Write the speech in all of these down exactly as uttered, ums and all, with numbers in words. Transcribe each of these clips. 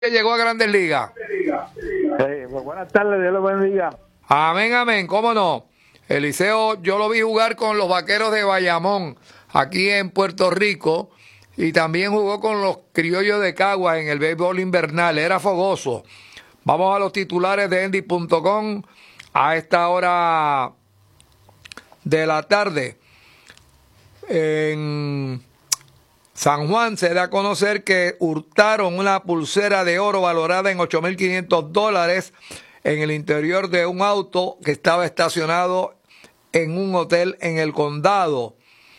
que llegó a Grandes Ligas. Hey, pues buenas tardes, Dios lo bendiga. Amén, amén, cómo no. Eliseo, yo lo vi jugar con los Vaqueros de Bayamón, aquí en Puerto Rico, y también jugó con los Criollos de Cagua en el béisbol invernal, era fogoso. Vamos a los titulares de Endy punto com a esta hora de la tarde. En San Juan se da a conocer que hurtaron una pulsera de oro valorada en ocho mil quinientos dólares en el interior de un auto que estaba estacionado en un hotel en el condado.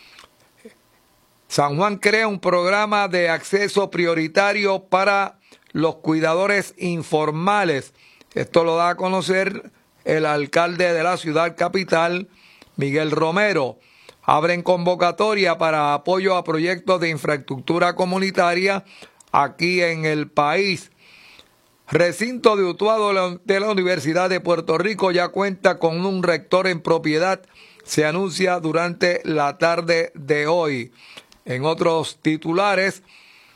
San Juan crea un programa de acceso prioritario para los cuidadores informales. Esto lo da a conocer el alcalde de la ciudad capital, Miguel Romero. Abren convocatoria para apoyo a proyectos de infraestructura comunitaria aquí en el país. Recinto de Utuado de la Universidad de Puerto Rico ya cuenta con un rector en propiedad. Se anuncia durante la tarde de hoy. En otros titulares,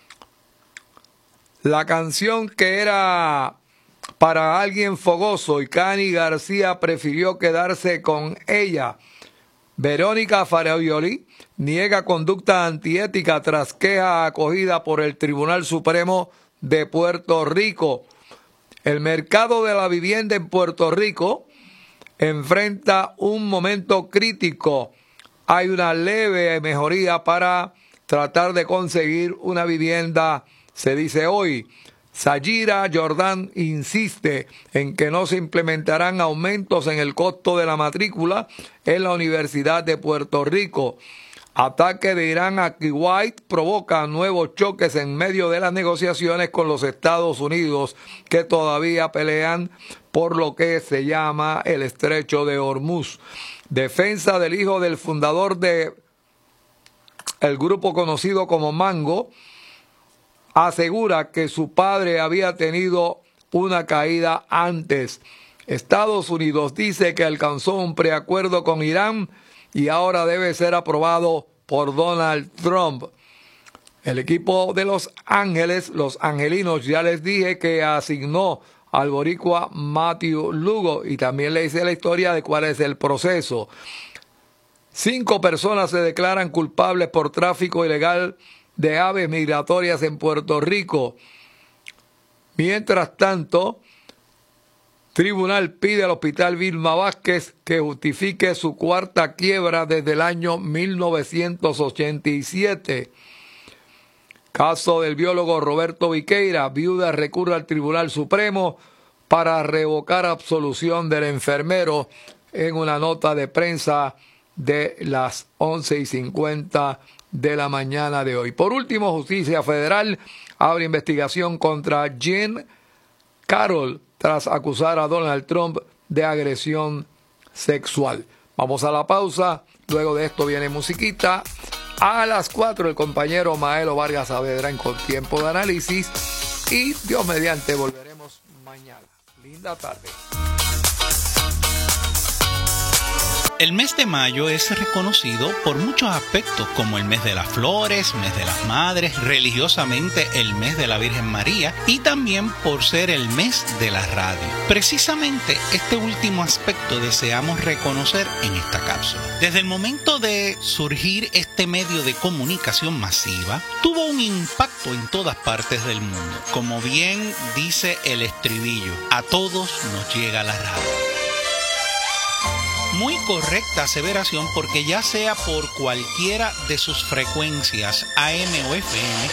la canción que era para alguien fogoso y Cani García prefirió quedarse con ella. Verónica Farabioli niega conducta antiética tras queja acogida por el Tribunal Supremo de Puerto Rico. El mercado de la vivienda en Puerto Rico enfrenta un momento crítico. Hay una leve mejoría para tratar de conseguir una vivienda, se dice hoy. Sayira Jordan insiste en que no se implementarán aumentos en el costo de la matrícula en la Universidad de Puerto Rico. Ataque de Irán a Kuwait provoca nuevos choques en medio de las negociaciones con los Estados Unidos, que todavía pelean por lo que se llama el Estrecho de Hormuz. Defensa del hijo del fundador de el grupo conocido como Mango asegura que su padre había tenido una caída antes. Estados Unidos dice que alcanzó un preacuerdo con Irán y ahora debe ser aprobado por Donald Trump. El equipo de Los Ángeles, los angelinos, ya les dije que asignó al boricua Matthew Lugo y también le hice la historia de cuál es el proceso. Cinco personas se declaran culpables por tráfico ilegal de aves migratorias en Puerto Rico. Mientras tanto, tribunal pide al Hospital Vilma Vázquez que justifique su cuarta quiebra desde el año mil novecientos ochenta y siete. Caso del biólogo Roberto Viqueira, viuda recurre al Tribunal Supremo para revocar absolución del enfermero en una nota de prensa de las once y cincuenta de la mañana de hoy. Por último, Justicia Federal abre investigación contra Jean Carroll tras acusar a Donald Trump de agresión sexual. Vamos a la pausa, luego de esto viene musiquita. A las cuatro el compañero Maelo Vargas Saavedra en Con Tiempo de Análisis y Dios mediante volveremos mañana. Linda tarde. El mes de mayo es reconocido por muchos aspectos como el mes de las flores, mes de las madres, religiosamente el mes de la Virgen María y también por ser el mes de la radio. Precisamente este último aspecto deseamos reconocer en esta cápsula. Desde el momento de surgir este medio de comunicación masiva, tuvo un impacto en todas partes del mundo. Como bien dice el estribillo, a todos nos llega la radio. Muy correcta aseveración porque ya sea por cualquiera de sus frecuencias A M o F M,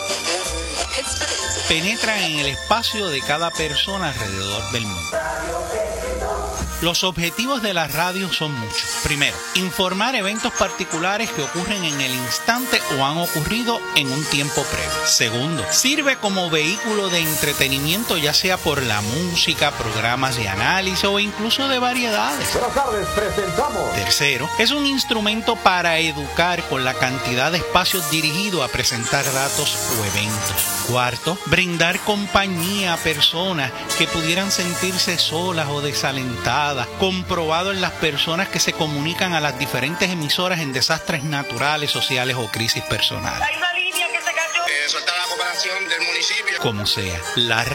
penetran en el espacio de cada persona alrededor del mundo. Los objetivos de la radio son muchos. Primero, informar eventos particulares que ocurren en el instante o han ocurrido en un tiempo previo. Segundo, sirve como vehículo de entretenimiento, ya sea por la música, programas de análisis o incluso de variedades. Buenas tardes, presentamos. Tercero, es un instrumento para educar con la cantidad de espacios dirigidos a presentar datos o eventos. Cuarto, brindar compañía a personas que pudieran sentirse solas o desalentadas, comprobado en las personas que se comunican a las diferentes emisoras en desastres naturales, sociales o crisis personales. Hay una línea que se cayó. Eh, suelta la cooperación. del municipio. Como sea, la